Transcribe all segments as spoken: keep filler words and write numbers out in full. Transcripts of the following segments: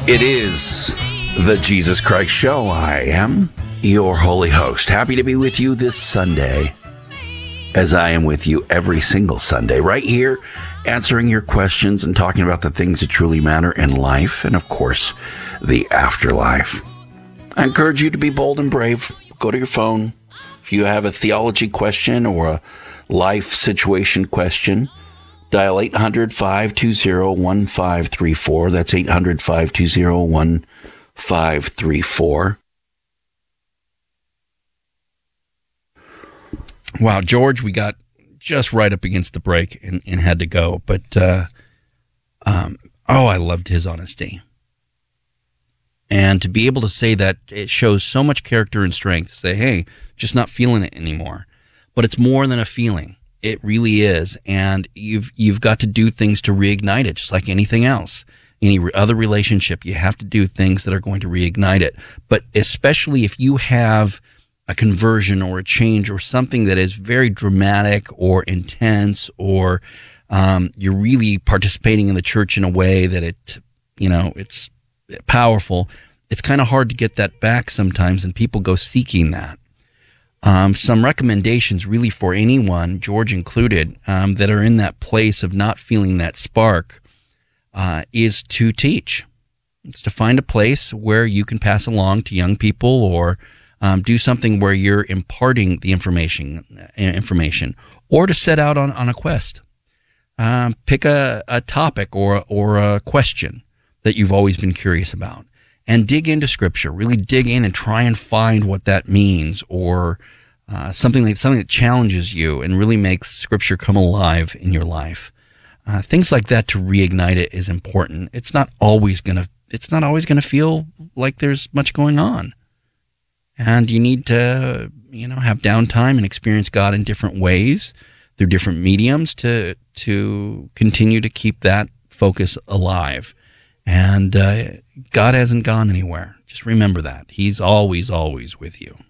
It is the Jesus Christ Show. I am your holy host. Happy to be with you this Sunday, as I am with you every single Sunday, right here, answering your questions and talking about the things that truly matter in life and, of course, the afterlife. I encourage you to be bold and brave. Go to your phone. If you have a theology question or a life situation question, dial eight hundred, five two zero, one five three four. That's eight hundred, five two zero, one five three four. Wow, George, we got just right up against the break and, and had to go. But, uh, um, oh, I loved his honesty. And to be able to say that, it shows so much character and strength. Say, hey, just not feeling it anymore. But it's more than a feeling. It really is. And you've you've got to do things to reignite it, just like anything else. Any other relationship, you have to do things that are going to reignite it. But especially if you have a conversion or a change or something that is very dramatic or intense, or um, you're really participating in the church in a way that it, you know, it's powerful, it's kind of hard to get that back sometimes, and people go seeking that. Um, some recommendations really for anyone, George included, um, that are in that place of not feeling that spark, uh, is to teach. It's to find a place where you can pass along to young people, or um, do something where you're imparting the information, uh, information, or to set out on, on a quest. Um, pick a, a topic or or a question that you've always been curious about, and dig into Scripture. Really dig in and try and find what that means, or uh, something like something that challenges you and really makes Scripture come alive in your life. Uh, things like that to reignite it is important. It's not always gonna. It's not always gonna feel like there's much going on, and you need to, you know, have downtime and experience God in different ways through different mediums to to continue to keep that focus alive. And uh, God hasn't gone anywhere. Just remember that. He's always, always with you.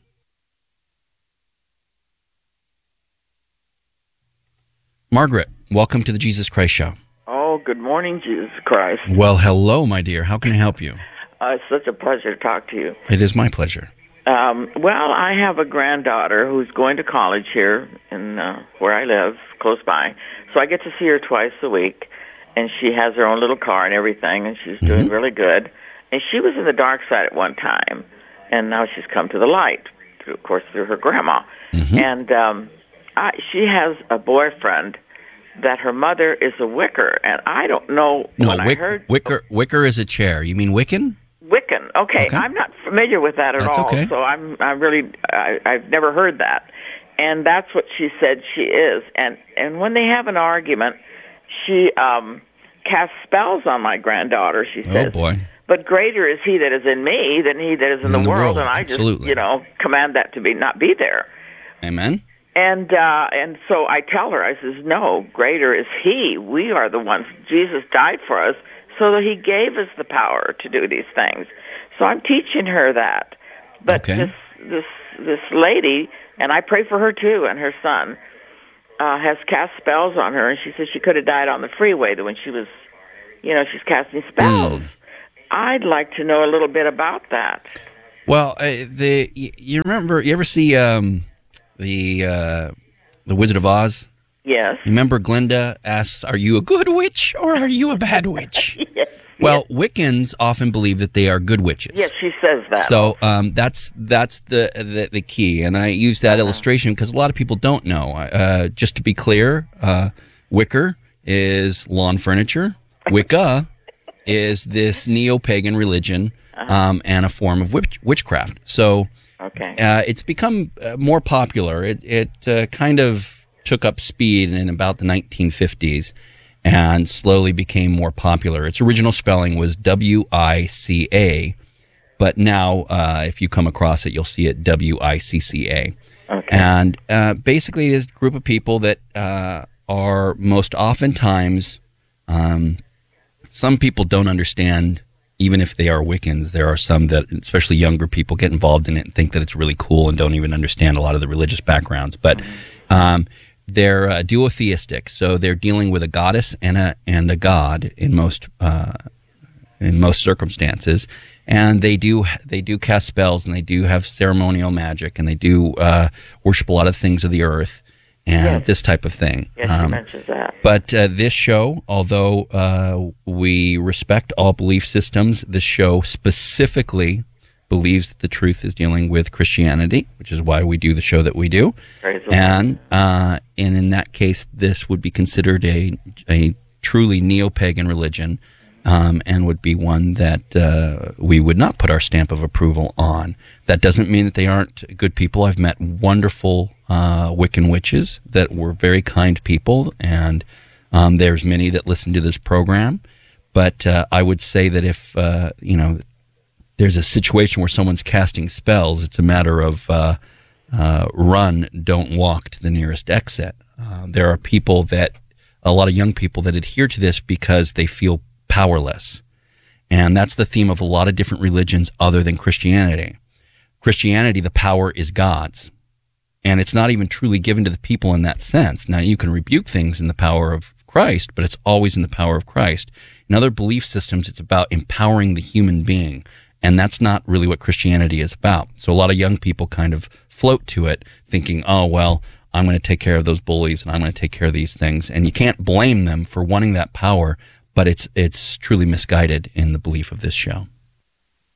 Margaret, welcome to the Jesus Christ Show. Oh, good morning, Jesus Christ. Well, hello, my dear. How can I help you? Uh, it's such a pleasure to talk to you. It is my pleasure. Um, well, I have a granddaughter who's going to college here in uh, where I live, close by. So I get to see her twice a week. And she has her own little car and everything, and she's doing mm-hmm. really good. And she was in the dark side at one time, and now she's come to the light, through, of course, through her grandma. Mm-hmm. And um, I, she has a boyfriend that her mother is a Wicker, and I don't know no, when wick, I heard... Wicker, Wicker is a chair. You mean Wiccan? Wiccan. Okay. okay. I'm not familiar with that at that's all, okay. so I'm I'm really... I, I've never heard that. And that's what she said she is. And, and when they have an argument, she... um. cast spells on my granddaughter, she says. Oh, boy. But greater is he that is in me than he that is in, in the, the world, world, and I Absolutely. just, you know, command that to be not be there. Amen. And uh, and so I tell her, I says, no, greater is he. We are the ones. Jesus died for us so that he gave us the power to do these things. So I'm teaching her that. But okay. this this this lady, and I pray for her too, and her son, Uh, has cast spells on her, and she says she could have died on the freeway when she was, you know, she's casting spells. Mm. I'd like to know a little bit about that. Well, uh, the you remember, you ever see um, the uh, the Wizard of Oz? Yes. You remember Glinda asks, "Are you a good witch or are you a bad witch?" Yes. Well, yes. Wiccans often believe that they are good witches. Yes, she says that. So um, that's that's the, the the key, and I use that uh-huh. illustration because a lot of people don't know. Uh, just to be clear, uh, Wicker is lawn furniture. Wicca is this neo-pagan religion uh-huh. um, and a form of witch- witchcraft. So okay. uh, it's become uh, more popular. It, it uh, kind of took up speed in about the nineteen fifties. And slowly became more popular. Its original spelling was W I C A, but now uh, if you come across it, you'll see it W I C C A. Okay. And uh, basically, this group of people that uh, are most oftentimes, um, some people don't understand, even if they are Wiccans. There are some that, especially younger people, get involved in it and think that it's really cool and don't even understand a lot of the religious backgrounds. But um, they're uh, duotheistic, so they're dealing with a goddess and a and a god in most uh, in most circumstances. And they do they do cast spells, and they do have ceremonial magic, and they do uh, worship a lot of things of the earth and Yes. this type of thing. Yes, Um, he mentions that. But uh, this show, although uh, we respect all belief systems, this show specifically believes that the truth is dealing with Christianity, which is why we do the show that we do. Praise the Lord. And uh, and in that case, this would be considered a a truly neo-pagan religion, um, and would be one that uh, we would not put our stamp of approval on. That doesn't mean that they aren't good people. I've met wonderful uh, Wiccan witches that were very kind people, and um, there's many that listen to this program. But uh, I would say that if uh, you know, there's a situation where someone's casting spells, it's a matter of uh, uh, run, don't walk to the nearest exit. Uh, there are people that, a lot of young people that adhere to this because they feel powerless. And that's the theme of a lot of different religions other than Christianity. Christianity, the power is God's. And it's not even truly given to the people in that sense. Now, you can rebuke things in the power of Christ, but it's always in the power of Christ. In other belief systems, it's about empowering the human being. And that's not really what Christianity is about. So a lot of young people kind of float to it thinking, oh, well, I'm going to take care of those bullies and I'm going to take care of these things. And you can't blame them for wanting that power, but it's it's truly misguided in the belief of this show.